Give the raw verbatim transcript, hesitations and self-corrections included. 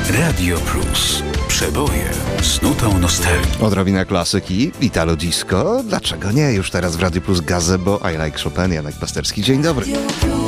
Radio Plus. Przeboje z nutą nostalgii. Odrobina klasyki, Italo Disco. Dlaczego nie? Już teraz w Radio Plus Gazebo, I Like Chopin, Janek Pasterski. Dzień dobry.